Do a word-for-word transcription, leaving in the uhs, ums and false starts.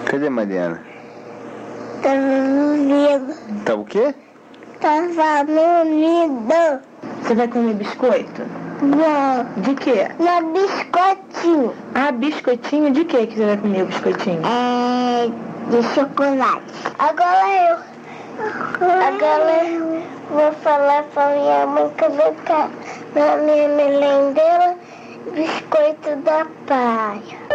Cadê a Mariana? Tava no nido. Tá o quê? Tava no nido. Você vai comer biscoito? Não. De quê? No biscoitinho. Ah, biscoitinho? De quê que você vai comer o biscoitinho? É de chocolate. Agora eu. Agora eu vou falar pra minha mãe que eu vou ficar na minha merendeira biscoito da praia.